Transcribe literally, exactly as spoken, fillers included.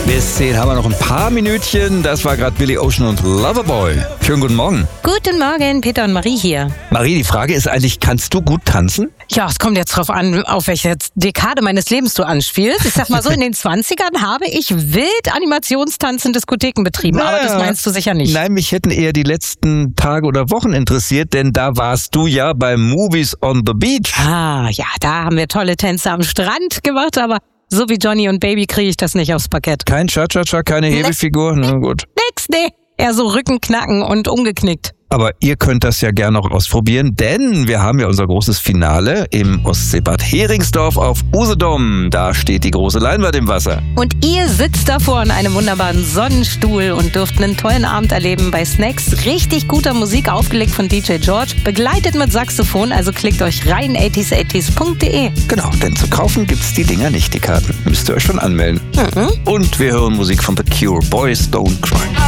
Bis zehn haben wir noch ein paar Minütchen. Das war gerade Billy Ocean und Loverboy. Schönen guten Morgen. Guten Morgen, Peter und Marie hier. Marie, die Frage ist eigentlich, kannst du gut tanzen? Ja, es kommt jetzt drauf an, auf welche Dekade meines Lebens du anspielst. Ich sag mal so, in den zwanzigern habe ich wild Animationstanz in Diskotheken betrieben, naja, aber das meinst du sicher nicht. Nein, mich hätten eher die letzten Tage oder Wochen interessiert, denn da warst du ja bei Movies on the Beach. Ah, ja, da haben wir tolle Tänze am Strand gemacht, aber so wie Johnny und Baby kriege ich das nicht aufs Parkett. Kein Cha-Cha-Cha, keine Hebefigur? Na gut. Nix, nee. Eher so Rückenknacken und umgeknickt. Aber ihr könnt das ja gerne noch ausprobieren, denn wir haben ja unser großes Finale im Ostseebad Heringsdorf auf Usedom. Da steht die große Leinwand im Wasser. Und ihr sitzt davor in einem wunderbaren Sonnenstuhl und dürft einen tollen Abend erleben bei Snacks. Richtig guter Musik, aufgelegt von D J George, begleitet mit Saxophon, also klickt euch rein, achtziger achtzig punkt de. Genau, denn zu kaufen gibt's die Dinger nicht, die Karten. Müsst ihr euch schon anmelden. Mhm. Und wir hören Musik von The Cure, Boys Don't Cry.